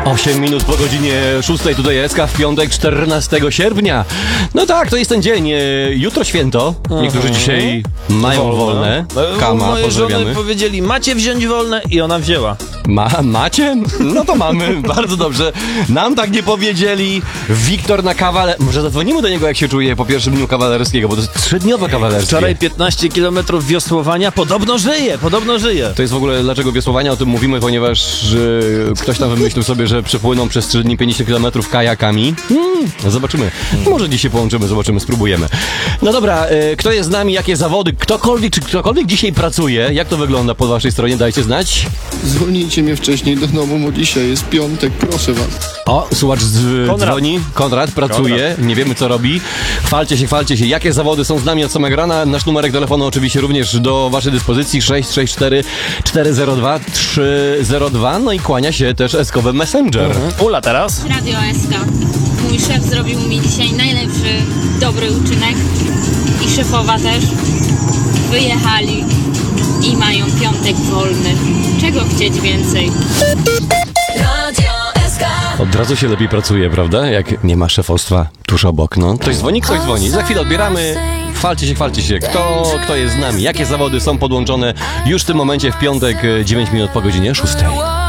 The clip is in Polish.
8 minut po godzinie 6 tutaj SK w piątek 14 sierpnia. No tak, to jest ten dzień. Jutro święto. Niektórzy dzisiaj mają wolne. Kama, moje pozdrawiamy. żony powiedzieli, macie wziąć wolne i ona wzięła. Macie? No to mamy. Bardzo dobrze. Nam tak nie powiedzieli. Wiktor na kawale. Może zadzwonimy do niego, jak się czuje po pierwszym dniu kawalerskiego, bo to jest 3-dniowe kawalerskie. Wczoraj 15 km wiosłowania, podobno żyje. To jest w ogóle dlaczego wiosłowania, o tym mówimy, ponieważ ktoś tam wymyślił sobie, że przepłyną przez 3 dni 50 km kajakami. Zobaczymy. Może dziś się połączymy, zobaczymy, spróbujemy. No dobra, kto jest z nami, jakie zawody, ktokolwiek dzisiaj pracuje, jak to wygląda po waszej stronie, dajcie znać. Zwolnijcie mnie wcześniej do domu, bo dzisiaj jest piątek, proszę was. O, słuchacz dzwoni, Konrad pracuje, nie wiemy co robi. Chwalcie się, jakie zawody są z nami od samego rana. Nasz numerek telefonu oczywiście również do waszej dyspozycji 664 402 302, no i kłania się też Eskowy Messenger. Ula teraz. Radio SK. Mój szef zrobił mi dzisiaj najlepszy, dobry uczynek i szefowa też. Wyjechali i mają piątek wolny. Czego chcieć więcej? Radio SK. Od razu się lepiej pracuje, prawda? Jak nie ma szefostwa tuż obok, no. Ktoś dzwoni. Za chwilę odbieramy. Chwalcie się. Kto jest z nami? Jakie zawody są podłączone już w tym momencie w piątek, 9 minut po godzinie 6.